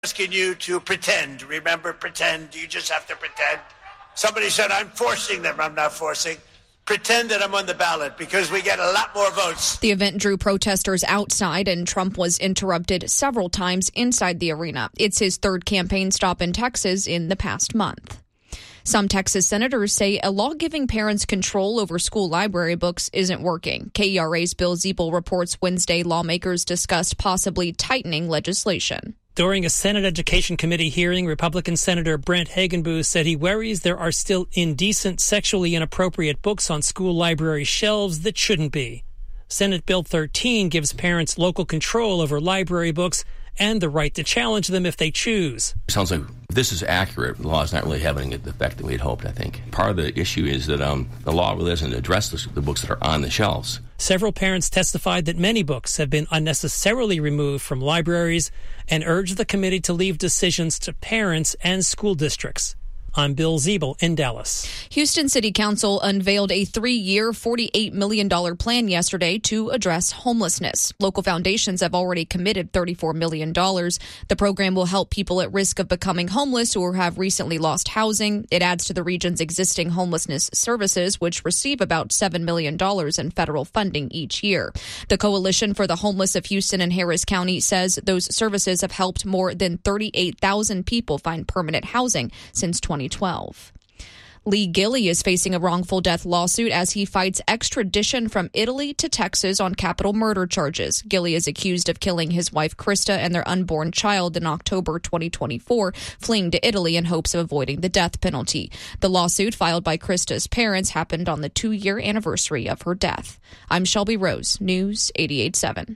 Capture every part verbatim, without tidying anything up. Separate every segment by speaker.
Speaker 1: asking you to pretend. Remember, pretend. You just have to pretend. Somebody said, I'm forcing them. I'm not forcing. Pretend that I'm on the ballot because we get a lot more votes.
Speaker 2: The event drew protesters outside, and Trump was interrupted several times inside the arena. It's his third campaign stop in Texas in the past month. Some Texas senators say a law giving parents control over school library books isn't working. K E R A's Bill Ziebel reports Wednesday lawmakers discussed possibly tightening legislation.
Speaker 3: During a Senate Education Committee hearing, Republican Senator Brent Hagenbuch said he worries there are still indecent, sexually inappropriate books on school library shelves that shouldn't be. Senate Bill thirteen gives parents local control over library books and the right to challenge them if they choose.
Speaker 4: It sounds like if this is accurate, the law is not really having the effect that we had hoped, I think. Part of the issue is that um, the law really doesn't address the, the books that are on the shelves.
Speaker 3: Several parents testified that many books have been unnecessarily removed from libraries and urged the committee to leave decisions to parents and school districts. I'm Bill Ziebel in Dallas.
Speaker 2: Houston City Council unveiled a three-year, forty-eight million dollars plan yesterday to address homelessness. Local foundations have already committed thirty-four million dollars. The program will help people at risk of becoming homeless or have recently lost housing. It adds to the region's existing homelessness services, which receive about seven million dollars in federal funding each year. The Coalition for the Homeless of Houston and Harris County says those services have helped more than thirty-eight thousand people find permanent housing since twenty twelve. Lee Gilley is facing a wrongful death lawsuit as he fights extradition from Italy to Texas on capital murder charges. Gilley is accused of killing his wife Krista and their unborn child in October twenty twenty-four, fleeing to Italy in hopes of avoiding the death penalty. The lawsuit filed by Krista's parents happened on the two-year anniversary of her death. I'm Shelby Rose, News eighty-eight seven.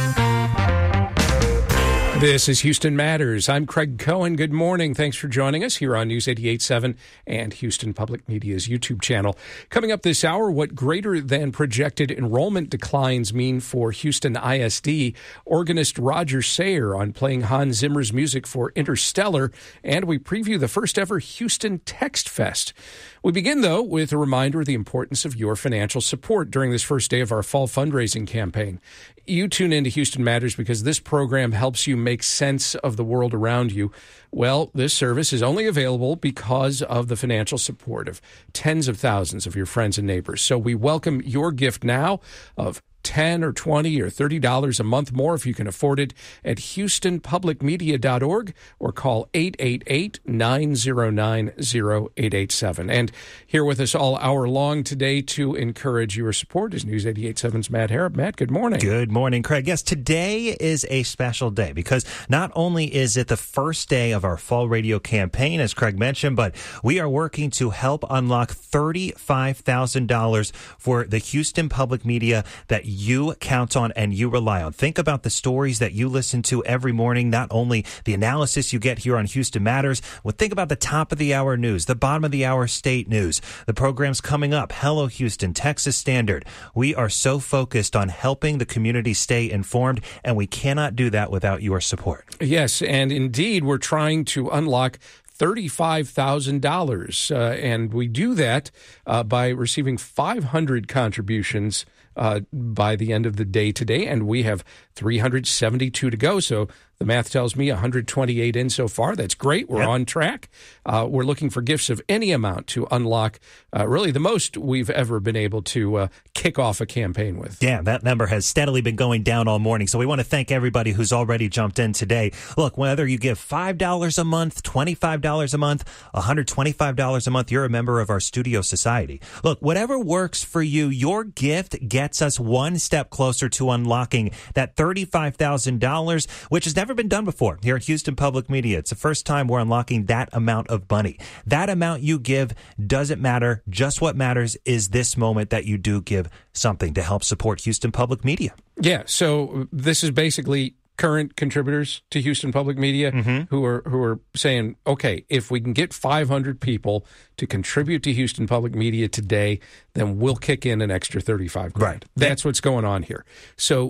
Speaker 5: This is Houston Matters. I'm Craig Cohen. Good morning. Thanks for joining us here on News eighty-eight seven and Houston Public Media's YouTube channel. Coming up this hour, what greater than projected enrollment declines mean for Houston I S D. Organist Roger Sayer on playing Hans Zimmer's music for Interstellar. And we preview the first ever Houston Text Fest. We begin, though, with a reminder of the importance of your financial support during this first day of our fall fundraising campaign. You tune into Houston Matters because this program helps you make sense of the world around you. Well, this service is only available because of the financial support of tens of thousands of your friends and neighbors. So we welcome your gift now of ten or twenty or thirty dollars a month more if you can afford it at houston public media dot org or call eight eight eight, nine zero nine, zero eight eight seven. And here with us all hour long today to encourage your support is News eighty-eight seven's Matt Harrop. Matt, good morning.
Speaker 6: Good morning, Craig. Yes, today is a special day because not only is it the first day of our fall radio campaign, as Craig mentioned, but we are working to help unlock thirty-five thousand dollars for the Houston Public Media that you count on and you rely on. Think about the stories that you listen to every morning, not only the analysis you get here on Houston Matters, but think about the top of the hour news, the bottom of the hour state news, the programs coming up, Hello Houston, Texas Standard. We are so focused on helping the community stay informed, and we cannot do that without your support.
Speaker 5: Yes, and indeed, we're trying to unlock thirty-five thousand dollars, uh, and we do that uh, by receiving five hundred contributions uh, by the end of the day today, and we have three hundred seventy-two to go. So the math tells me one hundred twenty-eight in so far. That's great. We're yep. on track. Uh, we're looking for gifts of any amount to unlock uh, really the most we've ever been able to uh, kick off a campaign with.
Speaker 6: Yeah, that number has steadily been going down all morning. So we want to thank everybody who's already jumped in today. Look, whether you give five dollars a month, twenty-five dollars a month, one hundred twenty-five dollars a month, you're a member of our studio society. Look, whatever works for you, your gift gets us one step closer to unlocking that thirty-five thousand dollars, which has never been done before here at Houston Public Media. It's the first time we're unlocking that amount of money. That amount you give doesn't matter. Just what matters is this moment that you do give something to help support Houston Public Media.
Speaker 5: Yeah, so this is basically current contributors to Houston Public Media mm-hmm. who are who are saying, okay, if we can get five hundred people to contribute to Houston Public Media today, then we'll kick in an extra thirty-five grand.
Speaker 6: Right.
Speaker 5: That's what's going on here. So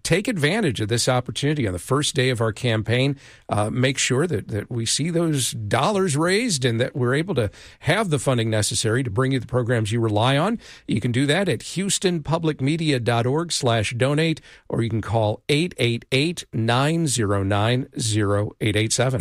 Speaker 5: take advantage of this opportunity on the first day of our campaign. Uh, make sure that, that we see those dollars raised and that we're able to have the funding necessary to bring you the programs you rely on. You can do that at houstonpublicmedia.org slash donate, or you can call eight eight eight, nine zero nine, zero eight eight seven.